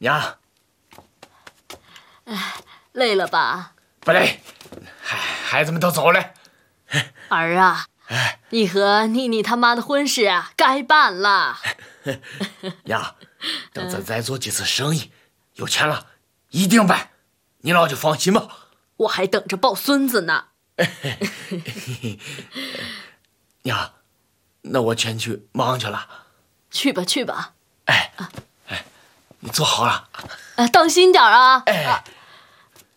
娘， 累了吧？ 不累，孩子们都走了。 儿啊，你和妮妮他妈的婚事啊，该办了。 娘，等咱再做几次生意，有钱了一定办，你老就放心吧。 我还等着抱孙子呢。 娘，那我先去忙去了。 去吧。 你坐好了。 当心点啊！ 哎。